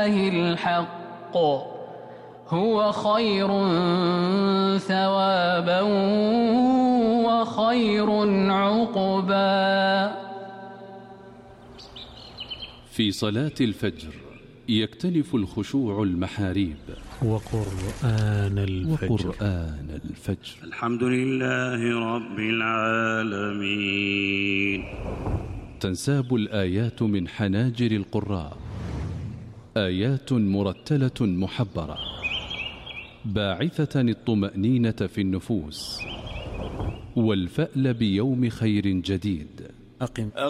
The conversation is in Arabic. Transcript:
الحق هو خير ثوابا وخير عقبا. في صلاة الفجر يكتنف الخشوع المحاريب. وقرآن الفجر. الحمد لله رب العالمين. تنساب الآيات من حناجر القراء، آيات مرتلة محبرة باعثة الطمأنينة في النفوس والفأل بيوم خير جديد. أقم